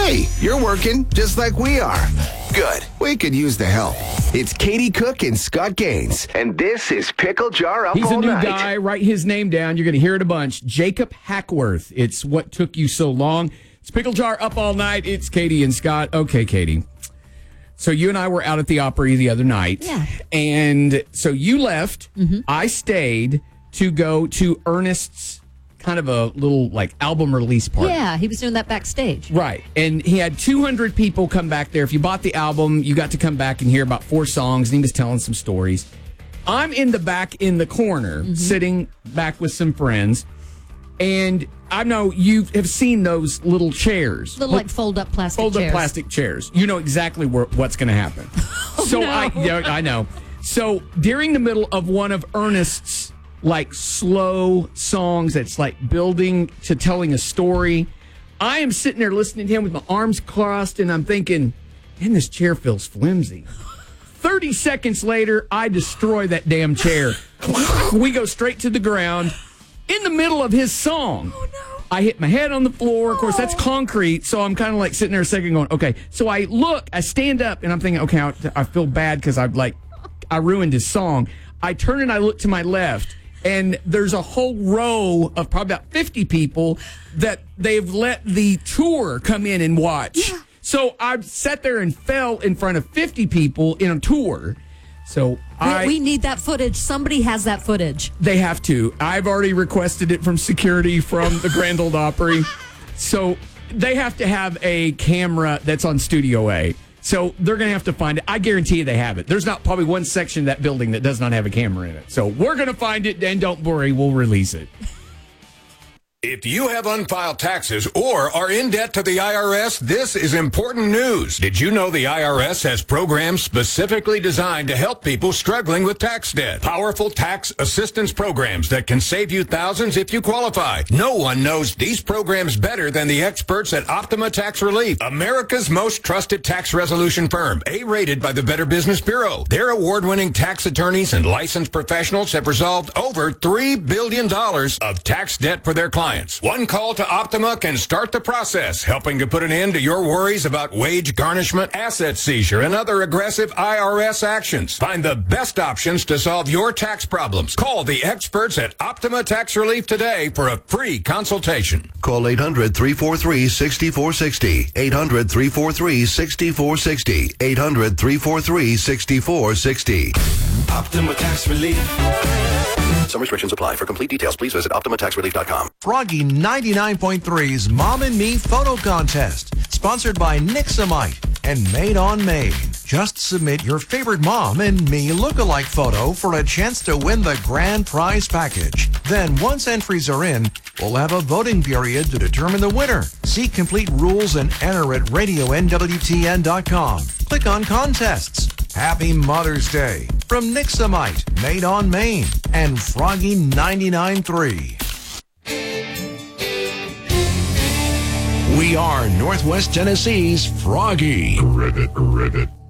Hey, you're working just like we are. Good. We could use the help. It's Katie Cook and Scott Gaines, and this is Pickle Jar Up He's All a new Night. guy. Write his name down. You're going to hear it a bunch. Jacob Hackworth. It's What Took You So Long. It's Pickle Jar Up All Night. It's Katie and Scott. Okay, Katie. So you and I were out at the Opry the other night. Yeah. And so you left. Mm-hmm. I stayed to go to Ernest's kind of a little like album release party. Yeah, he was doing that backstage. Right. And he had 200 people come back there. If you bought the album, you got to come back and hear about 4 songs, and he was telling some stories. I'm in the back in the corner, sitting back with some friends. And I know you have seen those little chairs. Little like fold-up plastic chairs. Fold-up plastic chairs. You know exactly what's going to happen. I know. So during the middle of one of Ernest's like slow songs that's like building to telling a story, I am sitting there listening to him with my arms crossed, and I'm thinking, man, this chair feels flimsy. 30 seconds later, I destroy that damn chair. We go straight to the ground in the middle of his song. Oh, no. I hit my head on the floor. Of course, that's concrete, so I'm kind of like sitting there a second going, okay. So I stand up, and I'm thinking, okay, I feel bad because I ruined his song. I turn and I look to my left, and there's a whole row of probably about 50 people that they've let the tour come in and watch. Yeah. So I sat there and fell in front of 50 people in a tour. So we need that footage. Somebody has that footage. They have to. I've already requested it from security from the Grand Ole Opry. So they have to have a camera that's on Studio A. So they're going to have to find it. I guarantee you they have it. There's not probably one section of that building that does not have a camera in it. So we're going to find it, and don't worry, we'll release it. If you have unfiled taxes or are in debt to the IRS, this is important news. Did you know the IRS has programs specifically designed to help people struggling with tax debt? Powerful tax assistance programs that can save you thousands if you qualify. No one knows these programs better than the experts at Optima Tax Relief, America's most trusted tax resolution firm, A-rated by the Better Business Bureau. Their award-winning tax attorneys and licensed professionals have resolved over $3 billion of tax debt for their clients. One call to Optima can start the process, helping to put an end to your worries about wage garnishment, asset seizure, and other aggressive IRS actions. Find the best options to solve your tax problems. Call the experts at Optima Tax Relief today for a free consultation. Call 800-343-6460. 800-343-6460. 800-343-6460. Optima Tax Relief. Some restrictions apply. For complete details, please visit OptimaTaxRelief.com. Froggy 99.3's Mom and Me Photo Contest, sponsored by Nixamite and Made on Maine. Just submit your favorite Mom and Me look-alike photo for a chance to win the grand prize package. Then, once entries are in, we'll have a voting period to determine the winner. See complete rules and enter at radionwtn.com. Click on Contests. Happy Mother's Day from Nixamite, Made on Maine, and Froggy 99.3. We are Northwest Tennessee's Froggy. Ribbit.